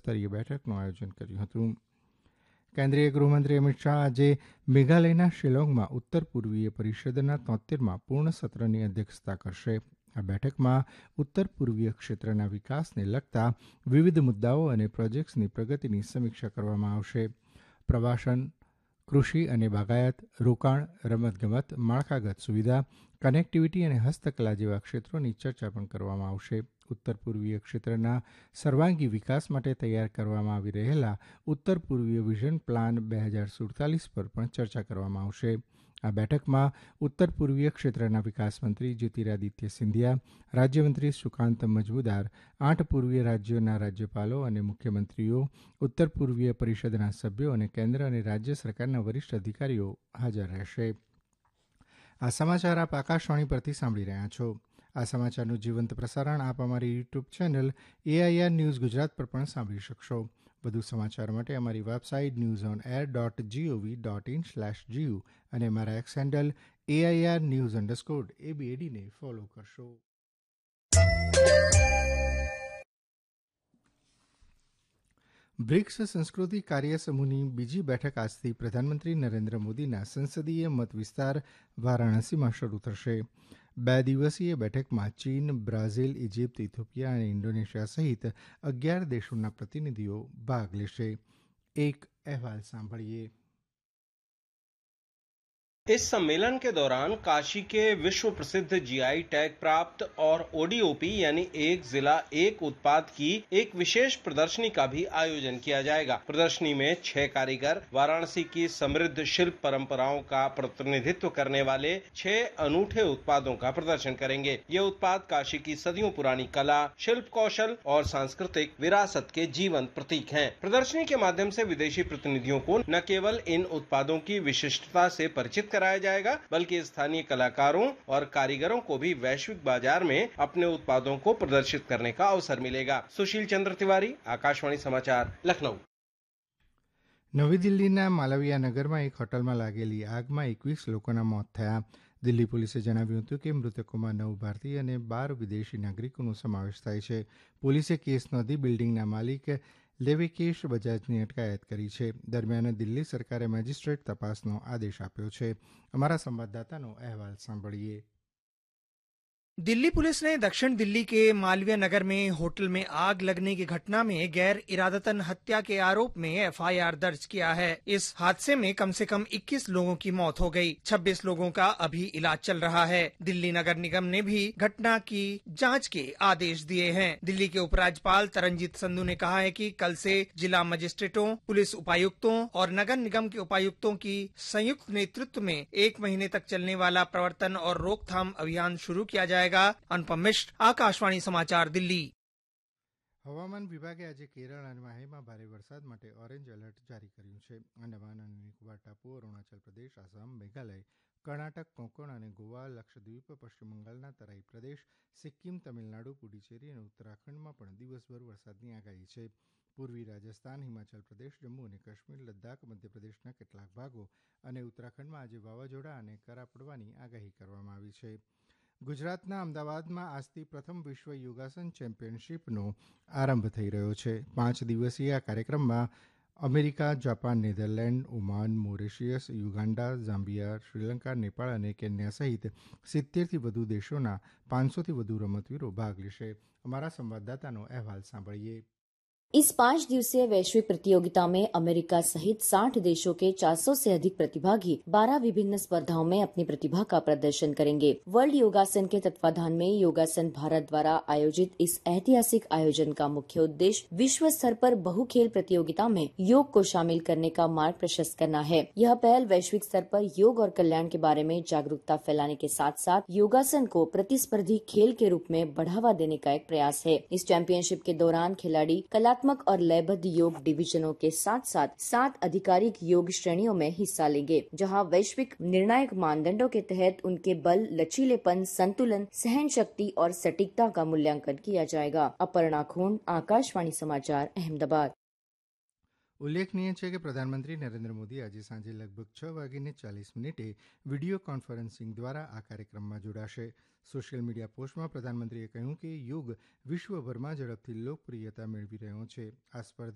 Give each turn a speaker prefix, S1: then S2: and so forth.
S1: ઉચ્ચસ્તરીય બેઠકનું આયોજન કર્યું હતું. કેન્દ્રીય ગૃહમંત્રી અમિત શાહ આજે મેઘાલયના શિલોંગમાં ઉત્તર પૂર્વીય પરિષદના 73મા પૂર્ણ સત્રની અધ્યક્ષતા કરશે. આ બેઠકમાં ઉત્તર પૂર્વીય ક્ષેત્રના વિકાસને લગતા વિવિધ મુદ્દાઓ અને પ્રોજેક્ટ્સની પ્રગતિની સમીક્ષા કરવામાં આવશે. પ્રવાસન, કૃષિ અને બાગાયત, રોકાણ, રમતગમત, માળખાગત સુવિધા, કનેક્ટિવિટી અને હસ્તકલા જેવા ક્ષેત્રોની ચર્ચા પણ કરવામાં આવશે. ઉત્તર પૂર્વીય ક્ષેત્રના સર્વાંગી વિકાસ માટે તૈયાર કરવામાં આવી રહેલા ઉત્તર પૂર્વીય વિઝન પ્લાન 2047 પર પણ ચર્ચા કરવામાં આવશે. આ બેઠકમાં ઉત્તર પૂર્વીય ક્ષેત્રના વિકાસમંત્રી જ્યોતિરાદિત્ય સિંધિયા, રાજ્યમંત્રી સુકાંત મજમુદાર, 8 પૂર્વીય રાજ્યોના રાજ્યપાલો અને મુખ્યમંત્રીઓ, ઉત્તર પૂર્વીય પરિષદના સભ્યો અને કેન્દ્ર અને રાજ્ય સરકારના વરિષ્ઠ અધિકારીઓ હાજર રહેશે. આ સમાચાર આપ આકાશવાણી પરથી સાંભળી રહ્યા છો. આ સમાચારનું જીવંત પ્રસારણ આપ અમારી YouTube channel AIR news Gujarat પર પણ સાંભળી શકશો. વધુ સમાચાર માટે અમારી વેબસાઇટ newsonair.gov.in/gu અને અમારા એક્સ હેન્ડલ AIR_news_ABAD ને ફોલો કરશો. બ્રિક્સ સંસ્કૃતિ કાર્ય સમૂહની બીજી બેઠક આજથી પ્રધાનમંત્રી નરેન્દ્ર મોદીના સંસદીય મત વિસ્તાર વારાણસીમાં શરૂ થશે. 2 દિવસીય બેઠકમાં ચીન, બ્રાઝિલ, ઇજિપ્ત, ઇથોપિયા અને ઇન્ડોનેશિયા સહિત 11 દેશોના પ્રતિનિધિઓ ભાગ લેશે. એક અહેવાલ સાંભળીએ.
S2: इस सम्मेलन के दौरान काशी के विश्व प्रसिद्ध जीआई टैग प्राप्त और ओडीओपी यानी एक जिला एक उत्पाद की एक विशेष प्रदर्शनी का भी आयोजन किया जाएगा. प्रदर्शनी में 6 कारीगर वाराणसी की समृद्ध शिल्प परंपराओं का प्रतिनिधित्व करने वाले 6 अनूठे उत्पादों का प्रदर्शन करेंगे. ये उत्पाद काशी की सदियों पुरानी कला, शिल्प कौशल और सांस्कृतिक विरासत के जीवंत प्रतीक हैं. प्रदर्शनी के माध्यम से विदेशी प्रतिनिधियों को न केवल इन उत्पादों की विशिष्टता से परिचित कराया जाएगा बल्कि स्थानीय कलाकारों और कारीगरों को भी वैश्विक बाजार में अपने उत्पादों को प्रदर्शित करने का अवसर मिलेगा. सुशील चंद्र तिवारी, आकाशवाणी समाचार, लखनऊ.
S1: નવી દિલ્હીના માલવીયા નગરમાં એક હોટલમાં લાગેલી આગમાં 21 લોકોના મોત થયા. દિલ્હી પોલીસે જણાવ્યું હતું કે મૃતકોમાં 9 ભારતીય અને 12 વિદેશી નાગરિકોનો સમાવેશ થાય છે. પોલીસે કેસ નોંધી બિલ્ડિંગના માલિક લેવિકેશ બજાજની અટકાયત કરી છે. દરમિયાન દિલ્હી સરકારે મેજિસ્ટ્રેટ તપાસનો આદેશ આપ્યો છે. અમારા સંવાદદાતાનો અહેવાલ સાંભળીએ.
S3: दिल्ली पुलिस ने दक्षिण दिल्ली के मालवीय नगर में होटल में आग लगने की घटना में गैर इरादतन हत्या के आरोप में FIR दर्ज किया है. इस हादसे में कम से कम 21 लोगों की मौत हो गई. 26 लोगों का अभी इलाज चल रहा है. दिल्ली नगर निगम ने भी घटना की जांच के आदेश दिए हैं. दिल्ली के उपराज्यपाल तरनजीत संधू ने कहा है कि कल से जिला मजिस्ट्रेटों, पुलिस उपायुक्तों और नगर निगम के उपायुक्तों की संयुक्त नेतृत्व में 1 महीने तक चलने वाला प्रवर्तन और रोकथाम अभियान शुरू किया जाएगा. अनुपम मिश्र, आकाशवाणी समाचार, दिल्ही.
S1: હવામાન વિભાગે આજે કેરળ અને માહેમાં ભારે વરસાદ માટે ઓરેન્જ એલર્ટ જારી કર્યું છે. અંડમાન અને નિકોબાર ટાપુઓ, અરુણાચલ પ્રદેશ, આસામ, મેઘાલય, કર્ણાટક, કોંકણ અને ગોવા, લક્ષદ્વીપ, પશ્ચિમ બંગાળના તરાઈ પ્રદેશ, સિક્કિમ, તમિલનાડુ, પુડુચેરી અને ઉત્તરાખંડમાં પણ દિવસભર વરસાદની આગાહી છે. પૂર્વી રાજસ્થાન, હિમાચલ પ્રદેશ, જમ્મુ અને કાશ્મીર, લદ્દાખ, મધ્યપ્રદેશના કેટલાક ભાગો અને ઉત્તરાખંડમાં આજે વાવાઝોડા અને કરા પડવાની આગાહી કરવામાં આવી છે. ગુજરાતના અમદાવાદમાં આજથી પ્રથમ વિશ્વ યોગાસન ચેમ્પિયનશીપનો આરંભ થઈ રહ્યો છે. 5 દિવસીય આ કાર્યક્રમમાં America, Japan, Netherland, Oman, Mauritius, Uganda, Zambia, Sri Lanka, Nepal અને કેન્યા સહિત 70થી વધુ દેશોના 500થી વધુ રમતવીરો ભાગ લેશે. અમારા સંવાદદાતાનો અહેવાલ સાંભળીએ.
S4: इस 5 दिवसीय वैश्विक प्रतियोगिता में अमेरिका सहित 60 देशों के 400 से अधिक प्रतिभागी 12 विभिन्न स्पर्धाओं में अपनी प्रतिभा का प्रदर्शन करेंगे. वर्ल्ड योगासन के तत्वाधान में योगासन भारत द्वारा आयोजित इस ऐतिहासिक आयोजन का मुख्य उद्देश्य विश्व स्तर पर बहुखेल प्रतियोगिता में योग को शामिल करने का मार्ग प्रशस्त करना है. यह पहल वैश्विक स्तर पर योग और कल्याण के बारे में जागरूकता फैलाने के साथ साथ योगासन को प्रतिस्पर्धी खेल के रूप में बढ़ावा देने का एक प्रयास है. इस चैंपियनशिप के दौरान खिलाड़ी कलात्मक और लयबद्ध योग डिवीजनों के साथ साथ 7 आधिकारिक योग श्रेणियों में हिस्सा लेंगे, जहां वैश्विक निर्णायक मानदंडों के तहत उनके बल, लचीलेपन, संतुलन, सहन शक्ति और सटीकता का मूल्यांकन किया जाएगा. अपर्णा खून, आकाशवाणी समाचार, अहमदाबाद.
S1: ઉલ્લેખનીય છે કે પ્રધાનમંત્રી નરેન્દ્ર મોદી આજે સાંજે લગભગ 6:40 વિડીયો કોન્ફરન્સિંગ દ્વારા આ કાર્યક્રમમાં જોડાશે. સોશિયલ મીડિયા પોસ્ટમાં પ્રધાનમંત્રીએ કહ્યું કે યોગ વિશ્વભરમાં ઝડપથી લોકપ્રિયતા મેળવી રહ્યો છે. આ સ્પર્ધા